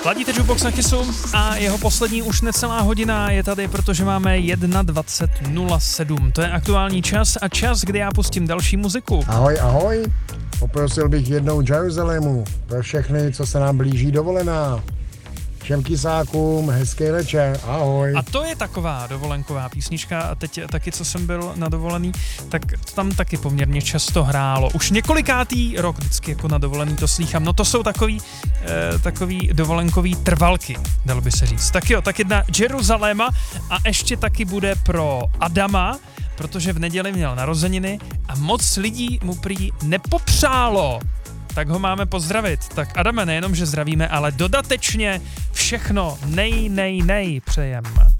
Ladíte Jukebox na Kissu a jeho poslední už necelá hodina je tady, protože máme 21:07. To je aktuální čas a čas, kdy já pustím další muziku. Ahoj, ahoj. Poprosil bych jednou Jeruzalému pro všechny, co se nám blíží dovolená. Všem kysákům hezký večer, ahoj. A to je taková dovolenková písnička a teď taky, co jsem byl na dovolený, tak to tam taky poměrně často hrálo. Už několikátý rok vždycky jako na dovolený to slýchám. No to jsou takový dovolenkový trvalky, dalo by se říct. Tak jo, tak jedna Jeruzaléma a ještě taky bude pro Adama, protože v neděli měl narozeniny a moc lidí mu prý nepopřálo. Tak ho máme pozdravit. Tak Adame, nejenom, že zdravíme, ale dodatečně všechno nej přejeme.